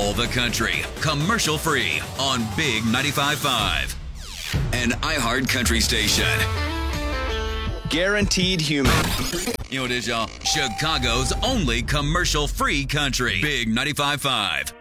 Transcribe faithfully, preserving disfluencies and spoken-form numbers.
all the country, commercial free on Big ninety-five point five. An iHeart Country station. Guaranteed human. You know what it is, y'all? Chicago's only commercial free country. Big ninety-five point five.